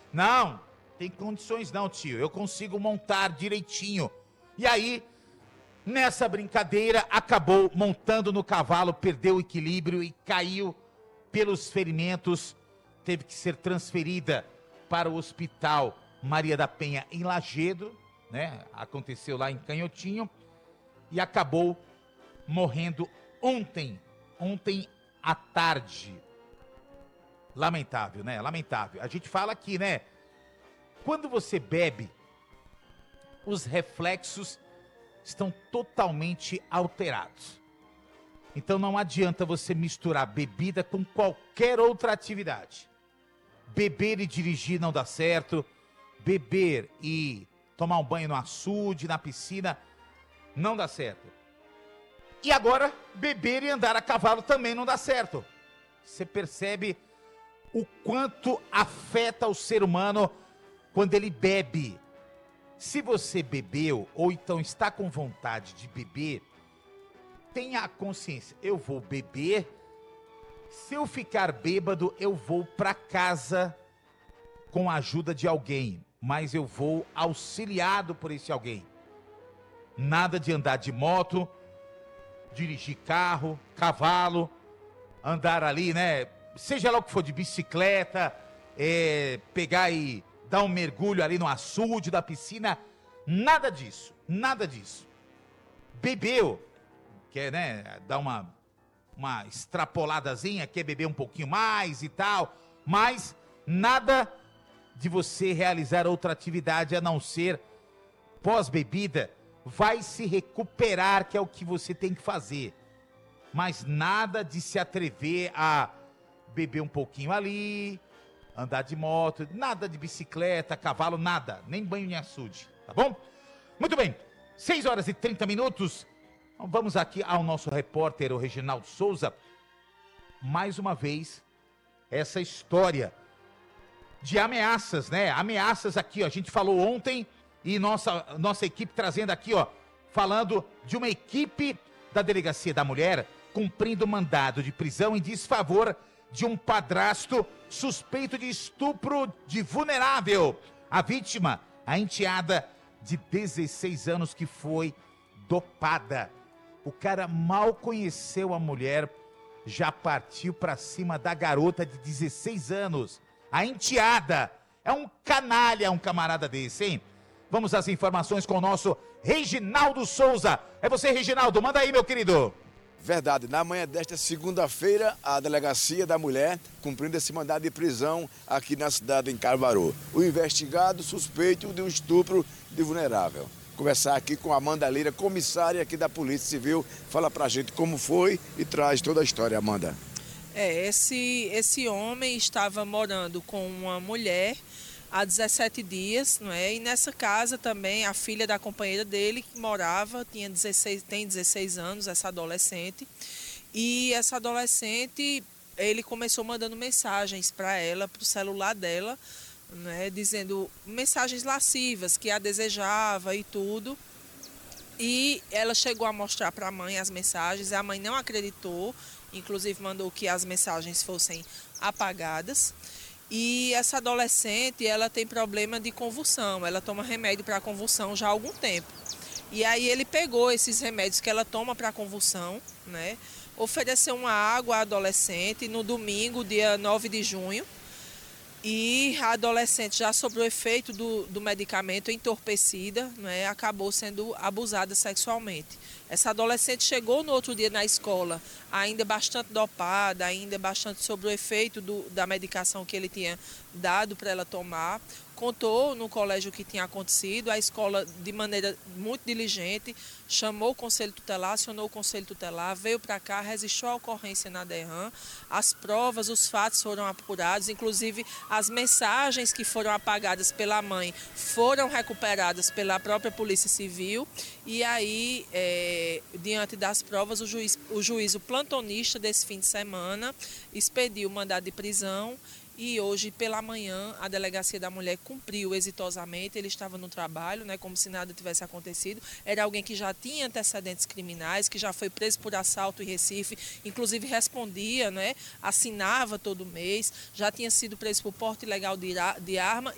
Não, tem condições não, tio. Eu consigo montar direitinho. E aí, nessa brincadeira, acabou montando no cavalo, perdeu o equilíbrio e caiu pelos ferimentos. Teve que ser transferida para o Hospital Maria da Penha em Lagedo, né? Aconteceu lá em Canhotinho e acabou morrendo ontem à tarde. Lamentável, né? Lamentável. A gente fala aqui, né? Quando você bebe, os reflexos estão totalmente alterados. Então não adianta você misturar bebida com qualquer outra atividade. Beber e dirigir não dá certo. Beber e tomar um banho no açude, na piscina, não dá certo. E agora, beber e andar a cavalo também não dá certo. Você percebe o quanto afeta o ser humano quando ele bebe. Se você bebeu ou então está com vontade de beber, tenha a consciência, eu vou beber, se eu ficar bêbado, eu vou para casa com a ajuda de alguém, mas eu vou auxiliado por esse alguém. Nada de andar de moto, dirigir carro, cavalo, andar ali, né? Seja lá o que for, de bicicleta, pegar e dar um mergulho ali no açude da piscina, nada disso, nada disso. Bebeu, quer, né, dar uma extrapoladazinha, quer beber um pouquinho mais e tal, mas nada de você realizar outra atividade a não ser pós-bebida, vai se recuperar, que é o que você tem que fazer. Mas nada de se atrever a beber um pouquinho ali, andar de moto, nada de bicicleta, cavalo, nada, nem banho em açude, tá bom? Muito bem, 6 horas e 30 minutos, vamos aqui ao nosso repórter, o Reginaldo Souza, mais uma vez, essa história de ameaças, né? Ameaças aqui, ó, a gente falou ontem e nossa equipe trazendo aqui, ó, falando de uma equipe da Delegacia da Mulher cumprindo mandado de prisão em desfavor de um padrasto suspeito de estupro de vulnerável. A vítima, a enteada de 16 anos que foi dopada. O cara mal conheceu a mulher, já partiu pra cima da garota de 16 anos. A enteada é um canalha, um camarada desse, hein? Vamos às informações com o nosso Reginaldo Souza. É você, Reginaldo, manda aí, meu querido. Verdade, na manhã desta segunda-feira, a Delegacia da Mulher cumprindo esse mandado de prisão aqui na cidade de Caruaru. O investigado suspeito de um estupro de vulnerável. Conversar aqui com a Amanda Lira, comissária aqui da Polícia Civil, fala pra gente como foi e traz toda a história, Amanda. Esse homem estava morando com uma mulher há 17 dias, não é? E nessa casa também a filha da companheira dele que morava, tem 16 anos, essa adolescente. E essa adolescente, ele começou mandando mensagens para ela, para o celular dela, né, dizendo mensagens lascivas, que a desejava e tudo. E ela chegou a mostrar para a mãe as mensagens, a mãe não acreditou, inclusive mandou que as mensagens fossem apagadas. E essa adolescente, ela tem problema de convulsão, ela toma remédio para convulsão já há algum tempo. E aí ele pegou esses remédios que ela toma para convulsão, né? Ofereceu uma água à adolescente no domingo, dia 9 de junho. E a adolescente, já sob o efeito do medicamento, entorpecida, né, acabou sendo abusada sexualmente. Essa adolescente chegou no outro dia na escola, ainda bastante dopada, ainda bastante sob o efeito da medicação que ele tinha dado para ela tomar. Contou no colégio o que tinha acontecido, a escola, de maneira muito diligente, chamou o conselho tutelar, acionou o conselho tutelar, veio para cá, registrou a ocorrência na DERRAM, as provas, os fatos foram apurados, inclusive as mensagens que foram apagadas pela mãe foram recuperadas pela própria Polícia Civil, e aí, diante das provas, o juiz, o plantonista desse fim de semana, expediu o mandado de prisão. E hoje, pela manhã, a Delegacia da Mulher cumpriu exitosamente, ele estava no trabalho, né, como se nada tivesse acontecido. Era alguém que já tinha antecedentes criminais, que já foi preso por assalto em Recife, inclusive respondia, né, assinava todo mês, já tinha sido preso por porte ilegal de arma